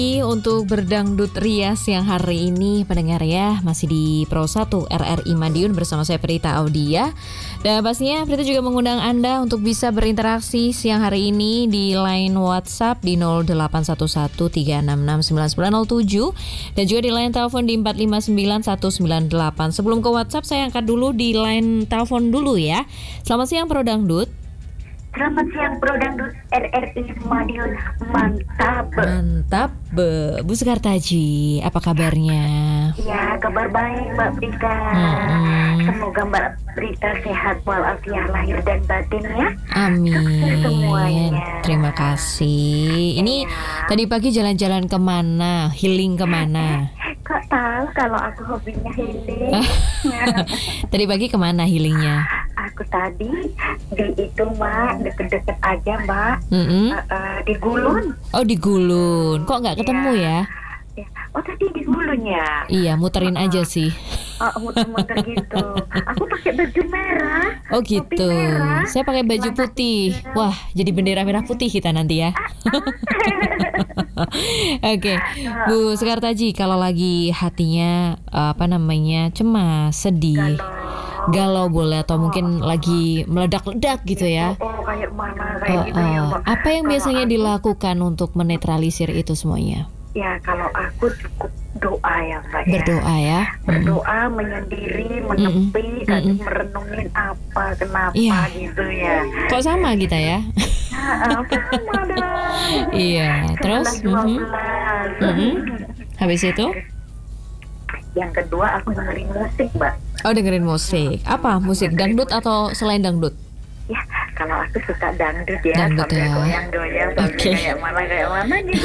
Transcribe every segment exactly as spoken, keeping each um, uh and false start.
Untuk berdangdut rias yang hari ini pendengar ya, masih di Pro satu R R I Madiun bersama saya Prita Audia. Dan pastinya Prita juga mengundang Anda untuk bisa berinteraksi siang hari ini di line WhatsApp di nol delapan satu satu tiga enam enam sembilan sembilan nol tujuh dan juga di line telepon di empat lima sembilan satu sembilan delapan. Sebelum ke WhatsApp saya angkat dulu di line telepon dulu ya. Selamat siang Pro Dangdut. Selamat siang Pro Dangdut R R I Madiun. Mantap. Mantap Be. Bu Sekartaji, apa kabarnya? Ya, kabar baik Mbak Prita. Hmm. Semoga Mbak Prita sehat walafiat lahir dan batin ya. Amin. Sukses semuanya. Terima kasih. Ini Ya. tadi pagi jalan-jalan kemana? Healing kemana? Kok tahu kalau aku hobinya healing? Tadi pagi kemana healingnya? Aku tadi di itu Mbak, deket-deket aja Mbak. Mm-mm. Uh, uh, di Gulun. Oh di Gulun. Kok nggak ketemu ya? Ya. Oh tadi di Gulun ya. Iya, muterin aja sih. Oh, muter-muter gitu. Aku pakai baju merah. Oh topi gitu. merah, Saya pakai baju celana putih. hijau. Wah, jadi bendera merah putih kita nanti ya. Oke, Bu Sekartaji, kalau lagi hatinya apa namanya cemas, sedih, galau boleh atau mungkin lagi meledak-ledak gitu ya. Oh, kayak mana kayak Oh, gitu ya, oh. Mbak. Apa yang Kalau biasanya aku- dilakukan untuk menetralisir itu semuanya? Ya, kalau aku cukup doa ya, Mbak ya. Berdoa ya. Mm. Berdoa, menyendiri, menepi, kadang Mm-mm. merenungin apa, kenapa Iya. gitu ya. Kok sama kita ya? Nah, apa sama dong. Iya, terus Sebelas, dua mhm. belas. Mhm. Habis itu? Yang kedua aku dengerin musik, Mbak. Oh, dengerin musik. Apa? Musik dangdut atau selain dangdut? Ya, kalau aku suka dangdut ya, Dangdut sambil ya. goyang-goyang, sambil Oke. kayak mana kayak mana gitu.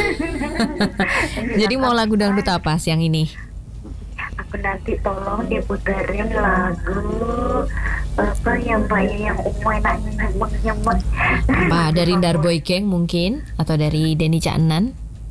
Jadi mau lagu dangdut apa siang ini? Aku nanti tolong diputerin lagu apa yang banyak yang umum enak nyemot nyemot. Apa? Dari Darboy Gang mungkin? Atau dari Denny Caknan?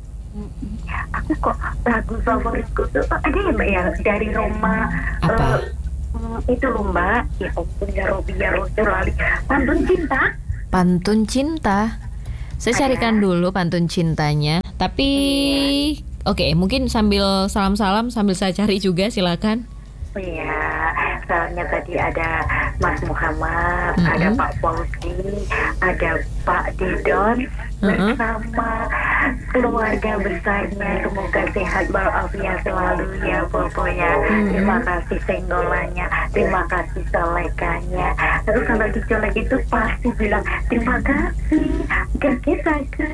Aku kok lagu favoritku tuh ada ya Mbak ya dari Roma. Apa? eh, hmm, itu loh Mbak. Ya ampun ya Robi ya Robi lali. Pantun cinta. Pantun Cinta. Saya Ada. carikan dulu pantun cintanya. Tapi oke, mungkin sambil salam-salam sambil saya cari juga silakan. Oh iya, soalnya tadi ada Mas Muhammad, Mm-mm. ada Pak Fauzi, ada Pak Didon, Mm-mm. bersama keluarga besarnya. Semoga sehat walafiat selalu ya pokoknya. Mm-mm. Terima kasih senggolannya, terima kasih solekanya. Terus kalau dicolek itu pasti bilang terima kasih, gak kita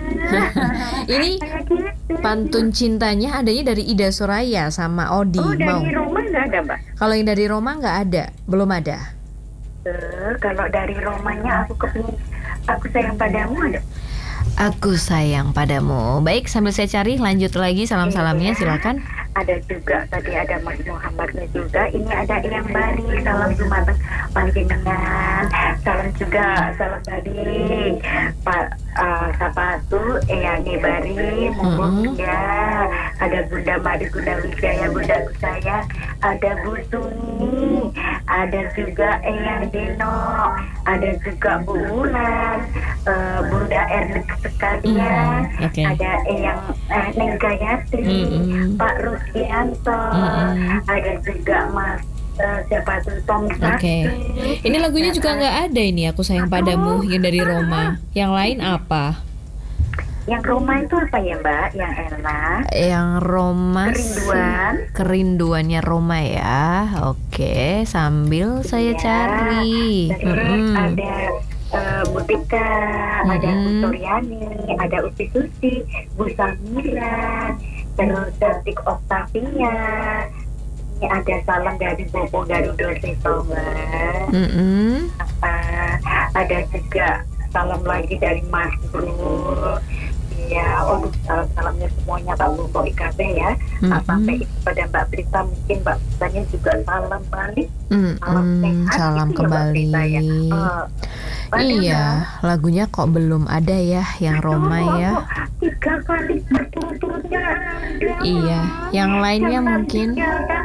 Ini pantun cintanya adanya dari Ida Soraya sama Odi. Oh Mau? dari Roma nggak ada Mbak? Kalau yang dari Roma nggak ada, belum ada. Eh, kalau dari Romanya aku kepingin aku sayang padamu ada. Aku sayang padamu. Baik, sambil saya cari lanjut lagi salam-salamnya silakan. Ada juga tadi ada Mas Muhammadnya juga. Ini ada yang Bari, salam Jumat panjenengan. Salam juga salam Bari. Pak uh, Sapatu, Eyang Bari, monggo Mm-mm. ya. Ada Bunda Mari, Bunda Wijaya, Bunda Kusaya, ada Bu Suni, ada juga Eyang Dino, ada juga Bu Ulan, uh, Bunda Ernest sekalian, Mm, oke. ada Eyang eh, Neng Gayatri, Mm-mm. Pak Rusdianto, Mm-mm. ada juga Mas eh, siapa tuh Tom Oke. Sakti. Ini lagunya juga nggak ada ini Aku Sayang Padamu yang dari Roma. Yang lain apa? Yang Roma itu apa ya Mbak? Yang enak. Yang Roma sih- Kerinduan. Kerinduannya Roma ya. Oke, sambil saya Iya. cari. Terus Mm-mm. ada eh, Bu Tika, ada Bu Mm-mm. Suryani, ada Upi Susi, Bu Samira, terus Cantik Octavia. Ini ada salam dari Bobo Garuda Sesonga. Mm-mm. Uh, ada juga salam lagi dari Mas Bro. Ya, oh salam-salamnya semuanya Pak Bobo I K B ya. Mm-mm. Sampai kepada Mbak Prita, mungkin Mbak Pritanya juga salam balik. Salam Mm-mm. sehat Salam gitu ya, Mbak kembali. Prita ya. Eh, Iya, lagunya kok belum ada ya yang Roma ya. Tiga kali berturut-turutnya. Iya, yang lainnya mungkin.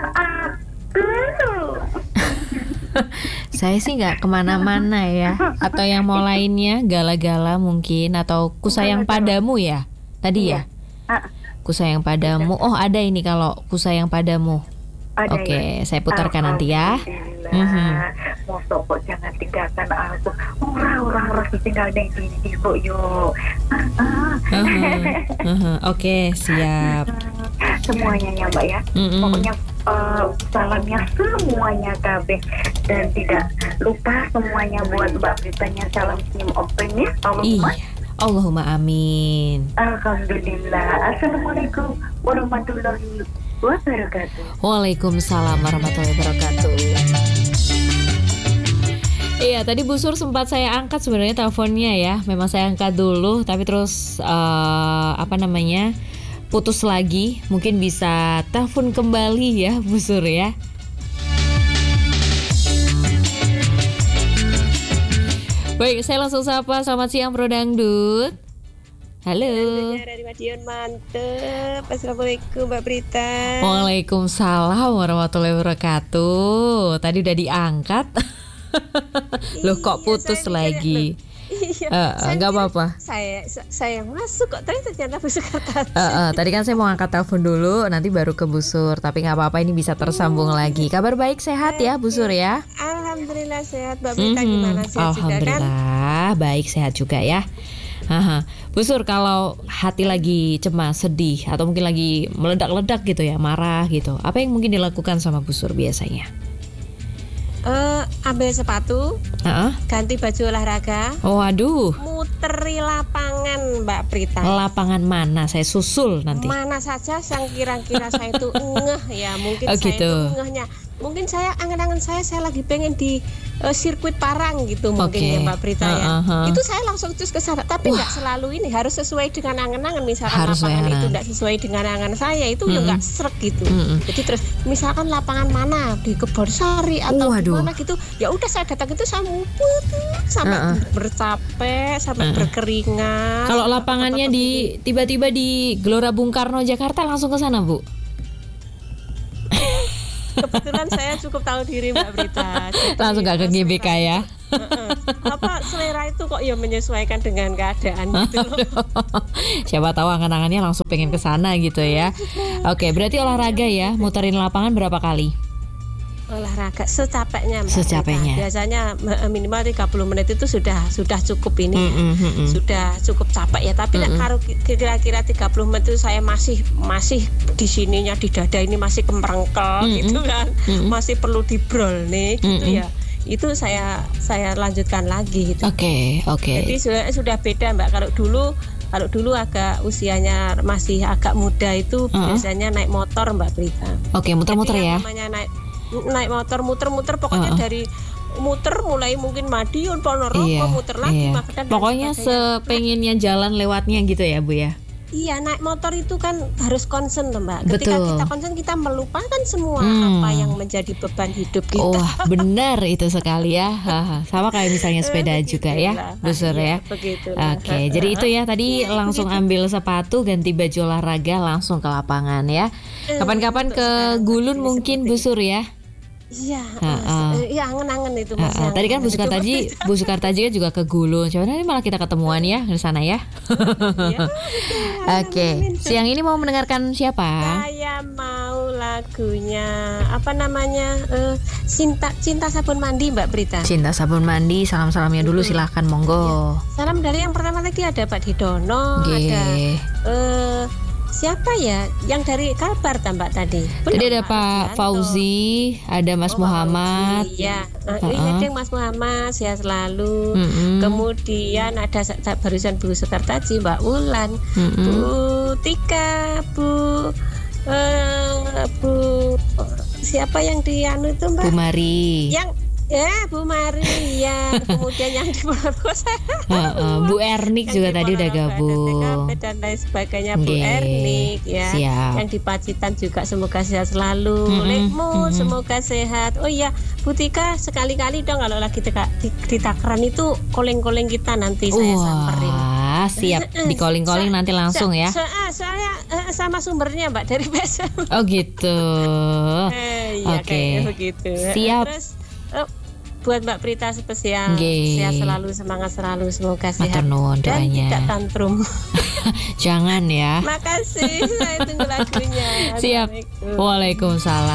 Saya sih nggak kemana-mana ya. Atau yang mau lainnya, gala-gala mungkin. Atau Ku Sayang Padamu ya, tadi ya. Ah, Ku sayang padamu. Oh, ada ini kalau ku sayang padamu. Ada Oke, ya? saya putarkan nanti ya. Mhm. Mosok kok jangan tinggalkan aku. Orang-orang harus ditinggal neng dindi kok yo. Uh-huh. Uh-huh. Oke, siap. Semuanya ya Mbak ya. Mm-mm. Pokoknya uh, salamnya semuanya kabeh dan tidak lupa semuanya buat Mbak Britanya salam senyum open ya. Allahumma. Iya. Allahumma amin. Alhamdulillah. Assalamualaikum warahmatullahi wabarakatuh. Waalaikumsalam warahmatullahi wabarakatuh. Iya, tadi Bu Sur sempat saya angkat sebenarnya teleponnya ya. Memang saya angkat dulu, tapi terus uh, apa namanya putus lagi. Mungkin bisa telepon kembali ya, Bu Sur ya. Baik, saya langsung sapa. Selamat siang, Bro Dangdut. Halo. Dari Madiun, mantep. Assalamualaikum Mbak Brita. Waalaikumsalam warahmatullahi wabarakatuh. Tadi udah diangkat. Loh kok putus iya, lagi? Iya, uh, nggak apa-apa. Saya saya masuk kok ternyata ternyata Bu Sur kata. Uh, uh, tadi kan saya mau angkat telepon dulu, nanti baru ke Bu Sur. Tapi nggak apa-apa, ini bisa tersambung hmm. lagi. Kabar baik, sehat ya Bu Sur ya? Alhamdulillah sehat. Mbak Brita Mm-hmm. gimana, sehat juga kan? Alhamdulillah baik, sehat juga ya. Aha. Bu Sur, kalau hati lagi cemas, sedih, atau mungkin lagi meledak-ledak gitu ya, marah gitu, apa yang mungkin dilakukan sama Bu Sur biasanya? Uh, ambil sepatu, uh-uh. ganti baju olahraga. Oh, aduh. Muteri lapangan Mbak Prita. Lapangan mana? Saya susul nanti. Mana saja yang kira-kira saya itu ngeh ya, mungkin oh, saya gitu. itu ngehnya. Mungkin saya angan-angan saya saya lagi pengen di uh, sirkuit Parang gitu mungkin okay. ya Mbak Prita ya. Uh-huh. Itu saya langsung terus ke sana. Tapi nggak selalu ini, harus sesuai dengan angan-angan. Misalkan harus lapangan ya. itu nggak sesuai dengan angan saya, itu mm-hmm. ya nggak srek gitu. Mm-hmm. Jadi terus misalkan lapangan mana di Keborsari atau uh, di mana gitu, ya udah saya datang itu saya ngumpul sampai uh-uh. bercapek, sampai uh-uh. berkeringat. Kalau lapangannya di tiba-tiba di Gelora Bung Karno Jakarta, langsung ke sana Bu. Kebetulan saya cukup tahu diri Mbak Brita. Langsung gak ke G B K ya? Uh-uh. Apa selera itu kok ya menyesuaikan dengan keadaan gitu loh. Siapa tahu angan-angannya langsung pengen ke sana gitu ya. Oke, berarti olahraga ya, muterin lapangan berapa kali? Olahraga secapeknya Mbak Secapeknya. Brita. Biasanya minimal tiga puluh menit itu sudah sudah cukup ini ya. Mm-hmm. Sudah cukup capek ya, tapi mm-hmm. kalau kira-kira tiga puluh menit itu saya masih masih di sininya di dada ini masih kemerengkel mm-hmm. gitu kan. Mm-hmm. Masih perlu dibrol nih gitu mm-hmm. ya. Itu saya saya lanjutkan lagi gitu. Oke, okay, oke. Okay. Jadi sudah sudah beda Mbak. Kalau dulu kalau dulu agak usianya masih agak muda itu uh-huh. biasanya naik motor Mbak Brita. Oke, okay, muter-muter ya. Namanya naik naik motor muter-muter pokoknya uh-uh. dari muter mulai mungkin Madiun, Ponorogo, iya, muter lagi iya. Pokoknya sepengennya jalan lewatnya gitu ya Bu ya. Iya, naik motor itu kan harus concern loh Mbak. Ketika Betul. kita concern, kita melupakan semua hmm. apa yang menjadi beban hidup kita. Wah, oh, benar itu sekali ya. Sama kayak misalnya sepeda juga ya, Bu Sur ya. Begitu. Oke, jadi itu ya tadi ya, langsung begitu. Ambil sepatu, ganti baju olahraga, langsung ke lapangan ya. Kapan-kapan ke Gulun mungkin Bu Sur ya. Iya, uh, iya angen-angen itu Mas. Uh, uh, tadi kan Bu Sukartaji, Bu Sukartaji juga ke Gulun. Coba nanti malah kita ketemuan ya di sana ya. Iya, Oke, okay. Siang ini mau mendengarkan siapa? Saya mau lagunya apa namanya? Uh, Cinta Cinta Sabun Mandi Mbak Brita. Cinta Sabun Mandi, salam-salamnya dulu hmm. silahkan monggo. Ya. Salam dari yang pertama tadi ada Pak Didono, G. ada uh, siapa ya yang dari Kalbar tambah tadi? Belum, tadi ada Pak Fauzi, ada Mas oh, Muhammad. Iya, uh, uh-uh. ada Mas Muhammad, sehat selalu. Mm-hmm. Kemudian ada barusan Bu Sukartaji, Mbak Ulan, mm-hmm. Bu Tika, Bu uh, Bu siapa yang di anu itu Mbak? Bu Mari. Yang Ya Bu Mari ya, kemudian yang di Ponorogo uh, uh, Bu Ernik juga tadi udah gabung dan lain sebagainya. Bu Ernik ya. Siap. Yang di Pacitan juga semoga sehat selalu. Mm-hmm. Lekmu mm-hmm. semoga sehat. Oh iya Bu Tika sekali-kali dong kalau lagi di, di, di Takran itu koleng-koleng kita nanti saya Wah, samperin. Siap di calling-calling nanti langsung ya. So, so, saya uh, sama sumbernya Mbak dari P S M. Oh gitu. Eh, iya, Oke. Okay. Begitu. Siap. Terus, uh, buat Mbak Prita spesial. Nggih. Sehat selalu, semangat selalu, semoga sehat Matur nuwun dan doanya. tidak tantrum. Jangan ya. Makasih, saya tunggu lagunya. Siap. Assalamualaikum. Waalaikumsalam.